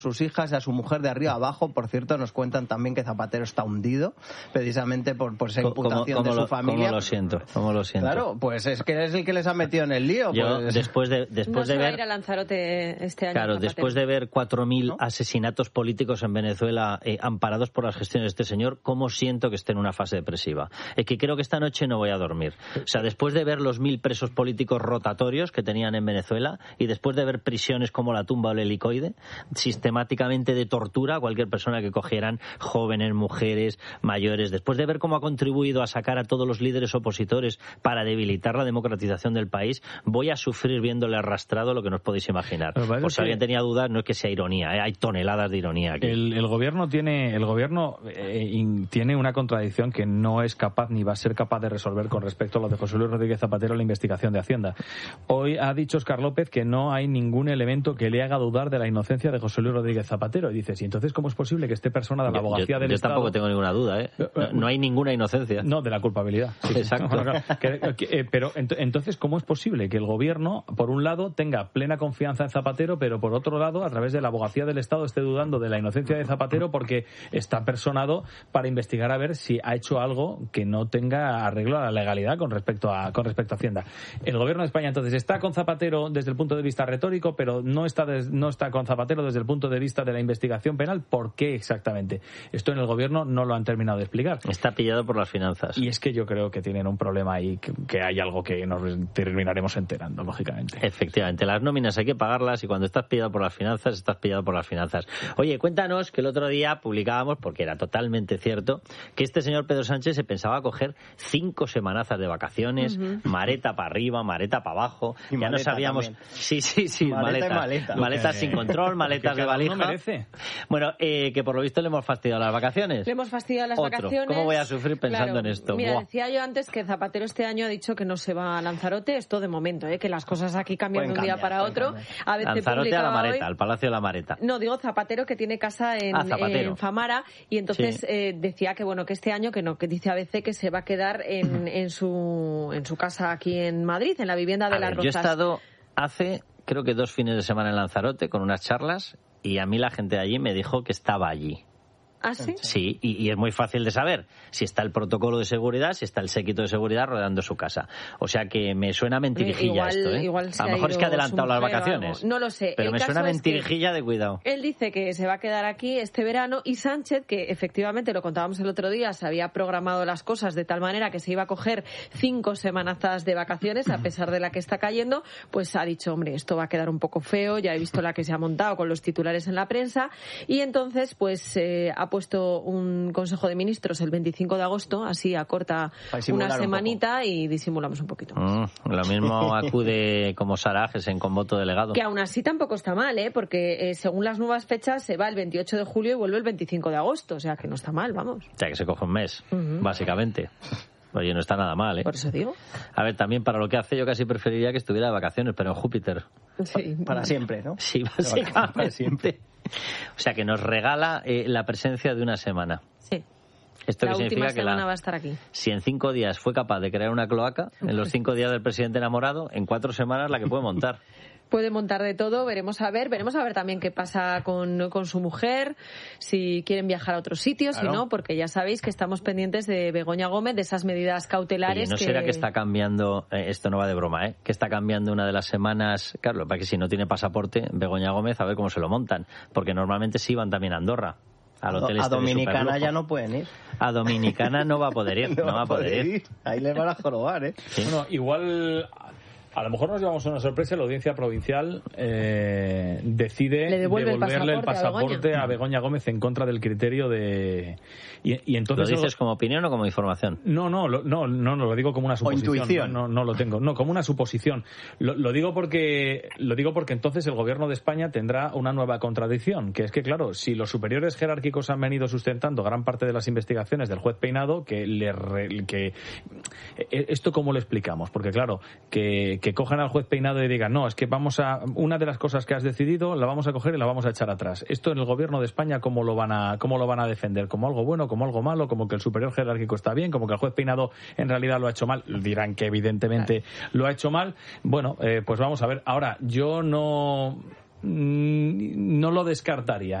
sus hijas y a su mujer de arriba abajo. Por cierto, nos cuentan también que Zapatero está hundido, precisamente por esa imputación de su familia. ¿Cómo lo siento? Claro, pues es que es el que les ha metido en el lío. Yo, pues... después de va ver... a ir a Lanzarote este año. Claro, Zapatero. después de ver 4.000 asesinatos políticos en Venezuela amparados por las gestiones de este señor, ¿cómo siento que esté en una fase depresiva? Es que creo que esta noche no voy a dormir. O sea, después de ver los 1.000 presos políticos rotatorios que tenían en Venezuela y después de ver prisiones como la tumba o el helicoide, sistemáticamente de tortura a cualquier persona que cogieran, jóvenes, mujeres, mayores, después de ver cómo ha contribuido a sacar a todos los líderes opositores para debilitar la democratización del país, voy a sufrir viéndole arrastrado lo que no os podéis imaginar. Por si alguien tenía dudas, no es que sea ironía, hay toneladas de ironía aquí. El gobierno tiene una contradicción que no es capaz ni va a ser capaz de resolver con respecto a lo de José Luis Rodríguez Zapatero en la investigación de Hacienda. Hoy ha dicho Óscar López que no hay ningún elemento que le haga dudar de la inocencia de José Luis Rodríguez Zapatero. Y dices, ¿y entonces cómo es posible que esté persona de la abogacía del Estado... Yo tampoco tengo ninguna duda, ¿eh? No hay ninguna inocencia. No, de la culpabilidad. Sí, exacto. Bueno, claro. Pero entonces, ¿cómo es posible que el gobierno, por un lado, tenga plena confianza en Zapatero, pero por otro lado, a través de la abogacía del Estado, esté dudando de la inocencia de Zapatero porque está personado para investigar a ver si ha hecho algo que no tenga arreglo a la legalidad con respecto a Hacienda? El gobierno de España, entonces, está con Zapatero desde el punto de vista retórico, pero no está con Zapatero desde el punto de vista de la investigación penal. ¿Por qué exactamente? Esto en el gobierno no lo han terminado de explicar. Está pillado por las finanzas. Y es que yo creo que tienen un problema ahí, que hay algo que nos terminaremos enterando, lógicamente. Efectivamente, las nóminas hay que pagarlas y cuando estás pillado por las finanzas, estás pillado por las finanzas. Oye, cuéntanos que el otro día publicábamos, porque era totalmente cierto, que este señor Pedro Sánchez se pensaba coger 5 semanazas de vacaciones, mareta para arriba, mareta para abajo, y ya no sabíamos... También. Sí, maleta. Maletas sin control, maletas de valija. Bueno, que por lo visto le hemos fastidiado las vacaciones. Le hemos fastidiado las vacaciones. ¿Cómo voy a sufrir pensando en esto? Mira, decía yo antes que Zapatero este año ha dicho que no se va a Lanzarote, esto de momento, que las cosas aquí cambian de un día para otro. A ver, Lanzarote a la Mareta, al Palacio de la Mareta. No, digo Zapatero, que tiene casa en Famara, y entonces decía que bueno, que este año que dice ABC que se va a quedar en su casa aquí en Madrid, en la vivienda de las Rozas. Yo he estado hace, creo que 2 fines de semana en Lanzarote con unas charlas y a mí la gente de allí me dijo que estaba allí. ¿Ah, sí? Sí, y es muy fácil de saber si está el protocolo de seguridad, si está el séquito de seguridad rodeando su casa. O sea que me suena mentirijilla esto, ¿eh? A lo mejor es que ha adelantado las vacaciones. No lo sé. Pero me suena mentirijilla de cuidado. Él dice que se va a quedar aquí este verano y Sánchez, que efectivamente lo contábamos el otro día, se había programado las cosas de tal manera que se iba a coger 5 semanazas de vacaciones, a pesar de la que está cayendo, pues ha dicho, hombre, esto va a quedar un poco feo, ya he visto la que se ha montado con los titulares en la prensa, y entonces pues ha puesto un Consejo de Ministros el 25 de agosto, así acorta una semanita y disimulamos un poquito más. Lo mismo acude como Sara Agesen con voto delegado. Que aún así tampoco está mal, porque según las nuevas fechas se va el 28 de julio y vuelve el 25 de agosto, o sea que no está mal, vamos. O sea que se coge un mes, básicamente. Oye, no está nada mal, ¿eh? Por eso digo. A ver, también para lo que hace yo casi preferiría que estuviera de vacaciones, pero en Júpiter. Sí, para siempre, ¿no? Sí, básicamente. Para siempre. O sea, que nos regala la presencia de una semana. Sí. Esto la que última significa semana que va a estar aquí. Si en 5 días fue capaz de crear una cloaca, en los 5 días del presidente enamorado, en 4 semanas la que puede montar. Puede montar de todo, veremos a ver también qué pasa con su mujer, si quieren viajar a otros sitios, claro. Si no, porque ya sabéis que estamos pendientes de Begoña Gómez, de esas medidas cautelares. Oye, ¿no será que está cambiando, esto no va de broma, que está cambiando una de las semanas, claro, para que si no tiene pasaporte, Begoña Gómez, a ver cómo se lo montan, porque normalmente sí van también a Andorra. A Dominicana ya no pueden ir. A Dominicana no va a poder ir, no va a poder ir. Ahí les van a jorobar, ¿eh? Sí. Bueno, igual... A lo mejor nos llevamos una sorpresa. La audiencia provincial decide devolverle el pasaporte a Begoña Gómez en contra del criterio de... Y entonces ¿Lo dices como opinión o como información? No, lo digo como una suposición. O intuición. No lo tengo. No, como una suposición. Lo digo porque entonces el gobierno de España tendrá una nueva contradicción, que es que, claro, si los superiores jerárquicos han venido sustentando gran parte de las investigaciones del juez Peinado, ¿esto cómo lo explicamos? Porque, claro, que cojan al juez Peinado y digan, no, es que una de las cosas que has decidido la vamos a coger y la vamos a echar atrás. Esto en el gobierno de España, ¿cómo lo van a defender? ¿Como algo bueno, como algo malo, como que el superior jerárquico está bien, como que el juez Peinado en realidad lo ha hecho mal? Dirán que evidentemente lo ha hecho mal. Bueno, pues vamos a ver. Ahora, yo no no lo descartaría.